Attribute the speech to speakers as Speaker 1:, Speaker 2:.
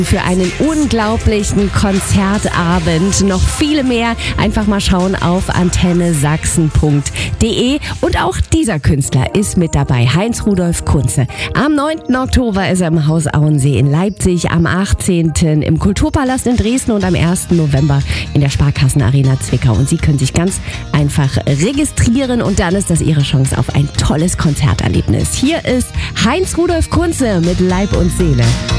Speaker 1: Für einen unglaublichen Konzertabend. Noch viele mehr. Einfach mal schauen auf antennesachsen.de. Und auch dieser Künstler ist mit dabei. Heinz-Rudolf Kunze. Am 9. Oktober ist er im Haus Auensee in Leipzig, am 18. im Kulturpalast in Dresden und am 1. November in der Sparkassenarena Zwickau. Und Sie können sich ganz einfach registrieren und dann ist das Ihre Chance auf ein tolles Konzerterlebnis. Hier ist Heinz-Rudolf Kunze mit Leib und Seele.